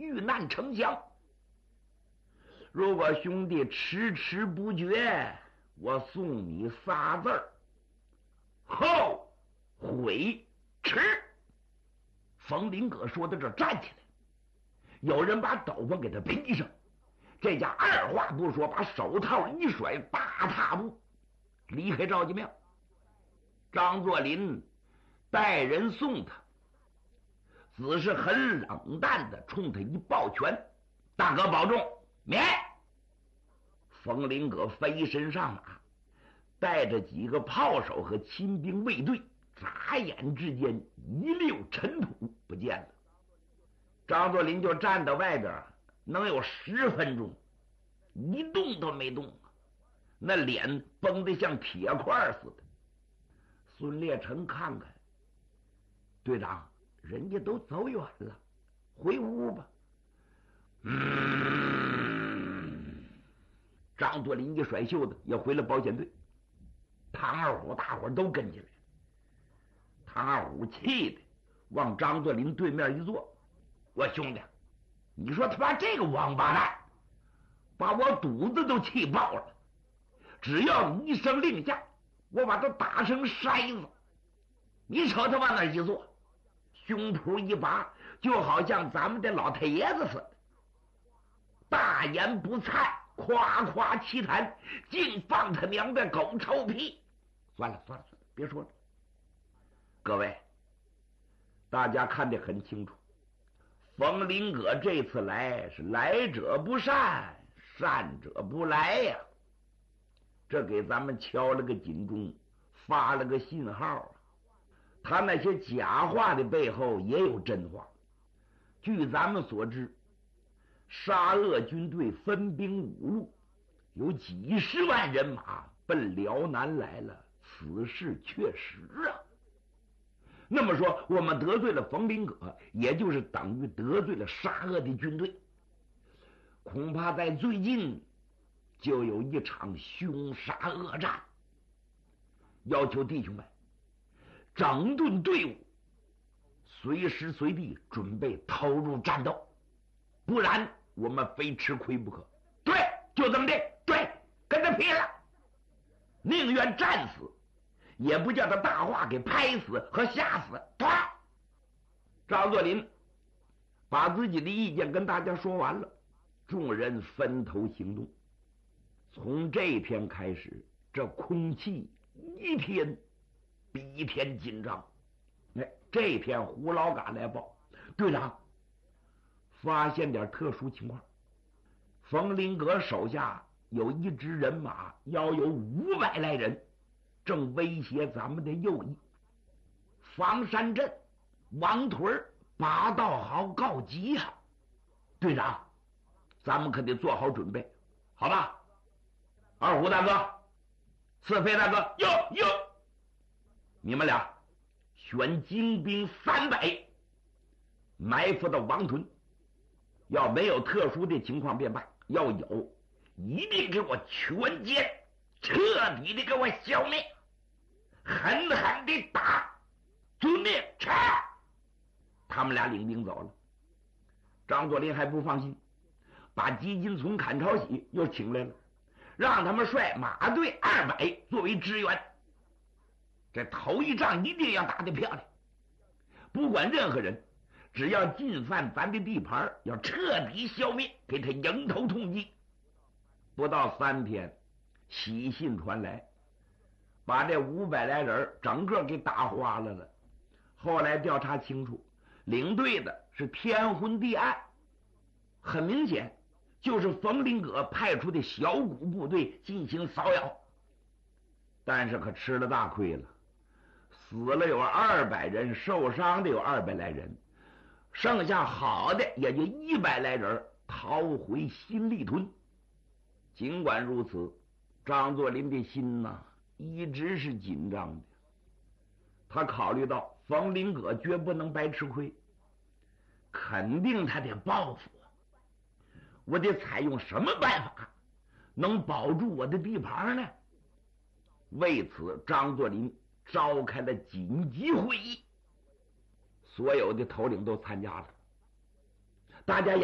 遇难城墙。如果兄弟迟迟不决，我送你仨字儿：后悔迟。冯林阁说到这站起来，有人把斗篷给他披上，这家二话不说，把手套一甩，大踏步离开赵家庙。张作霖带人送他，只是很冷淡的冲他一抱拳：大哥保重，免。冯林阁飞身上马，带着几个炮手和亲兵卫队，眨眼之间一溜尘土不见了。张作霖就站到外边能有10分钟，一动都没动，那脸绷得像铁块似的。孙烈成看看，队长，人家都走远了，回屋吧。张作霖一甩袖子，也回了保险队。唐二虎大伙都跟进来。唐二虎气的往张作霖对面一坐：我兄弟，你说他妈这个王八蛋把我肚子都气爆了，只要你一声令下，我把他打成筛子。你瞅他往那一坐，胸脯一拔，就好像咱们的老太爷子似的，大言不惭，夸夸其谈，净放他娘的狗臭屁。算了，别说了。各位，大家看得很清楚，冯林阁这次来是来者不善，善者不来呀。这给咱们敲了个警钟，发了个信号啊。他那些假话的背后也有真话。据咱们所知，沙俄军队分兵5路，有几十万人马奔辽南来了，此事确实啊。那么说，我们得罪了冯林阁，也就是等于得罪了沙俄的军队。恐怕在最近就有一场凶杀恶战，要求弟兄们整顿队伍，随时随地准备投入战斗，不然我们非吃亏不可。对，就这么的，对，跟他拼了，宁愿战死，也不叫他大话给拍死和吓死。张作霖把自己的意见跟大家说完了，众人分头行动。从这天开始，这空气一天比一天紧张。这天胡老嘎来报，队长，发现点特殊情况，冯林阁手下有一支人马，要有500来人，正威胁咱们的右翼。房山镇王屯8道壕告急啊！队长，咱们可得做好准备，好吧？二虎大哥，四飞大哥，哟，你们俩选精兵300，埋伏到王屯，要没有特殊的情况便罢，要有，一定给我全歼，彻底的给我消灭，狠狠的打，遵命，杀！他们俩领兵走了。张作霖还不放心，把吉金从坎朝喜又请来了，让他们率马队200作为支援。这头一仗一定要打得漂亮，不管任何人，只要进犯咱的地盘，要彻底消灭，给他迎头痛击。不到3天，喜信传来，把这500来人整个给打花了。后来调查清楚，领队的是天昏地暗，很明显就是冯林阁派出的小股部队进行骚扰。但是可吃了大亏了，死了有200人，受伤的有200来人，剩下好的也就100来人逃回新立屯。尽管如此，张作霖的心呢一直是紧张的。他考虑到冯林阁绝不能白吃亏，肯定他得报复，我得采用什么办法能保住我的地盘呢？为此，张作霖召开了紧急会议，所有的头领都参加了，大家也